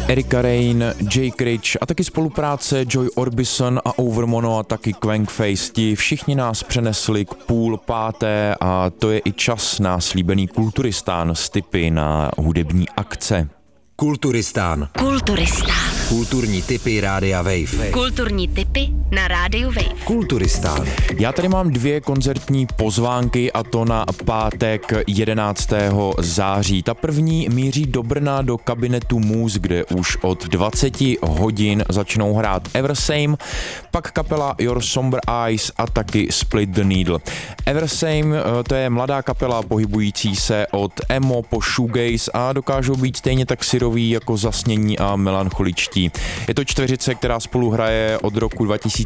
Erika Rain, Jake Rich a taky spolupráce Joy Orbison a Overmono a taky Quankface. Ti všichni nás přenesli k 5:30 a to je i čas na slíbený Kulturistán s tipy na hudební akce. Kulturistán. Kulturní tipy Rádia Wave. Kulturní tipy na Rádiu Wave. Kulturistán. Já tady mám 2 koncertní pozvánky a to na pátek 11. září. Ta první míří do Brna do kabinetu Muse, kde už od 20 hodin začnou hrát Eversame, pak kapela Your Somber Eyes a taky Split the Needle. Eversame to je mladá kapela pohybující se od emo po shoegaze a dokážou být stejně tak syroví jako zasnění a melancholičtí. Je to čtveřice, která spolu hraje od roku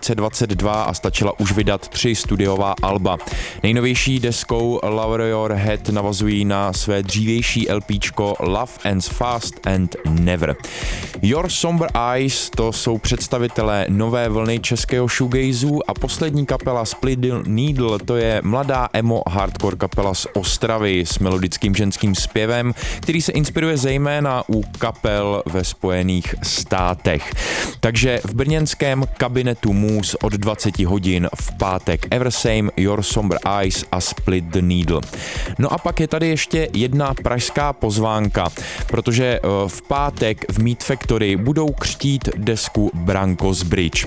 2022 a stačila už vydat 3 studiová alba. Nejnovější deskou Lower Your Head navazují na své dřívější LPčko Love Ends Fast and Never. Your Somber Eyes to jsou představitelé nové vlny českého shoegazu a poslední kapela Split the Needle to je mladá emo hardcore kapela z Ostravy s melodickým ženským zpěvem, který se inspiruje zejména u kapel ve Spojených státech. Takže v brněnském kabinetu Muse od 20 hodin v pátek Eversame, Your Somber Eyes a Split the Needle. No a pak je tady ještě jedna pražská pozvánka, protože v pátek v Meat Factory budou křtít desku Brankos Bridge.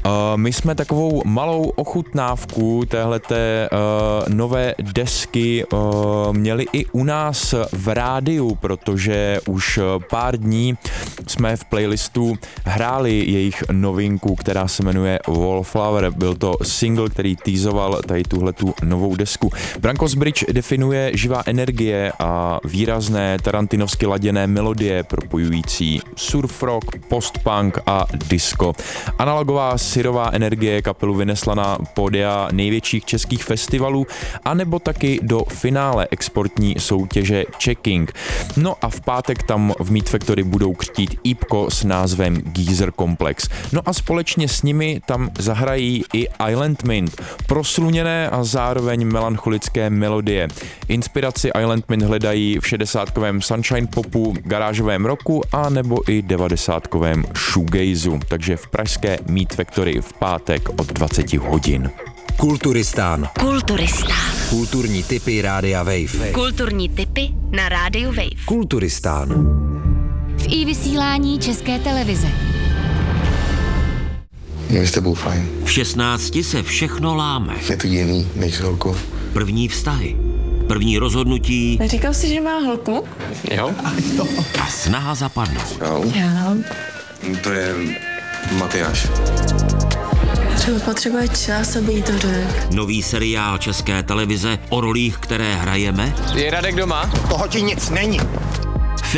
My jsme takovou malou ochutnávku téhleté nové desky měli i u nás v rádiu, protože už pár dní jsme v playlistu hráli jejich novinku, která se jmenuje Wallflower. Byl to single, který teasoval tady tuhletu novou desku. Brankos Bridge definuje živá energie a výrazné tarantinovsky laděné melodie propojující surf rock, post-punk a disco. Analogová syrová energie kapelu vynesla na pódia největších českých festivalů anebo taky do finále exportní soutěže Checking. No a v pátek tam v Meat Factory budou křtít ípko s názvem Geezer Complex. No a společně s nimi tam zahrají i Island Mint, prosluněné a zároveň melancholické melodie. Inspiraci Island Mint hledají v 60kovém sunshine popu, garážovém rocku a nebo i 90kovém shoegazu. Takže v pražské Meat Factory v pátek od 20 hodin. Kulturistán. Kulturní tipy Rádia Wave. Kulturní tipy na Rádiu Wave. Kulturistán. V iVysílání České televize. Je s tebou fajn. V 16 se všechno láme. Je to jiný než s holkou. První vztahy. První rozhodnutí. Neříkal jsi, že má holku? Jo? A snaha zapadnout. Jo. To je Matyáš. Třeba potřebuje čas, aby jí to řekl. Nový seriál České televize o rolích, které hrajeme. Je Radek doma? Toho ti nic není.